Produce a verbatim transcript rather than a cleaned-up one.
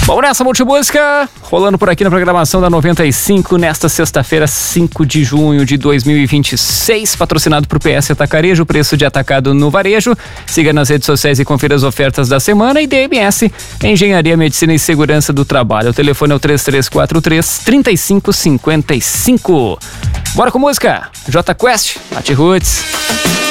Vamos nessa Multimúsica, rolando por aqui na programação da noventa e cinco, nesta sexta-feira, cinco de junho de dois mil e vinte e seis, patrocinado por P S Atacarejo, preço de atacado no varejo. Siga nas redes sociais e confira as ofertas da semana. E D M S, Engenharia, Medicina e Segurança do Trabalho. O telefone é o três três quatro três, três cinco cinco cinco. Bora com música, J Quest, Nath Roots.